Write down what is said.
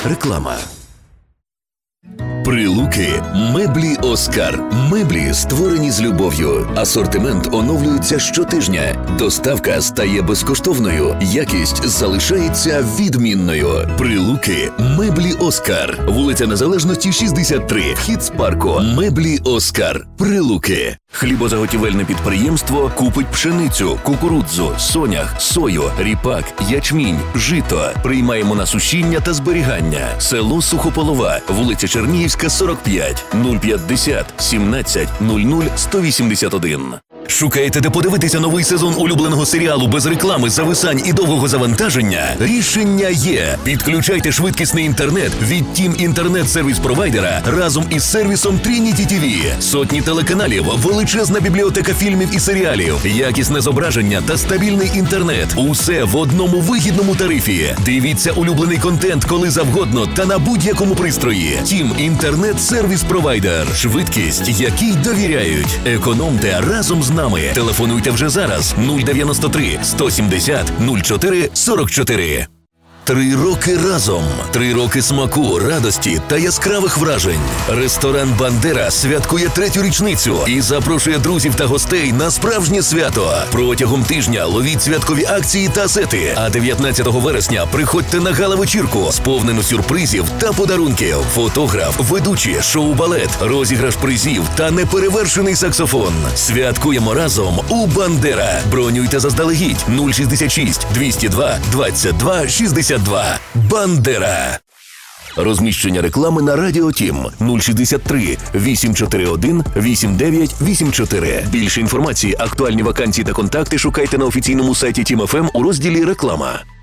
Реклама. Прилуки. Меблі Оскар. Меблі, створені з любов'ю. Асортимент оновлюється щотижня. Доставка стає безкоштовною. Якість залишається відмінною. Прилуки. Меблі Оскар. Вулиця Незалежності, 63. Вхід з парку. Меблі Оскар. Прилуки. Хлібозаготівельне підприємство купить пшеницю, кукурудзу, сонях, сою, ріпак, ячмінь, жито. Приймаємо на сушіння та зберігання. Село Сухополова, вулиця Чернігівська, 45, 050 17 00 181. Шукаєте, де подивитися новий сезон улюбленого серіалу без реклами, зависань і довгого завантаження? Рішення є. Підключайте швидкісний інтернет від Team інтернет-сервіс-провайдера разом із сервісом Trinity TV. Сотні телеканалів, величезна бібліотека фільмів і серіалів, якісне зображення та стабільний інтернет. Усе в одному вигідному тарифі. Дивіться улюблений контент коли завгодно та на будь-якому пристрої. Team інтернет-сервіс-провайдер. Швидкість, якій довіряють. Економте разом з нами. Телефонуйте вже зараз 093 170 04 44. 3 роки разом. 3 роки смаку, радості та яскравих вражень. Ресторан «Бандера» святкує 3-ю річницю і запрошує друзів та гостей на справжнє свято. Протягом тижня ловіть святкові акції та сети. А 19 вересня приходьте на гала-вечірку, сповнену сюрпризів та подарунків. Фотограф, ведучі, шоу-балет, розіграш призів та неперевершений саксофон. Святкуємо разом у «Бандера». Бронюйте заздалегідь 066 202 22 62. «Бандера». Розміщення реклами на Радіо Тім 063 841 8984. Більше інформації, актуальні вакансії та контакти шукайте на офіційному сайті Тім ФМ у розділі «Реклама».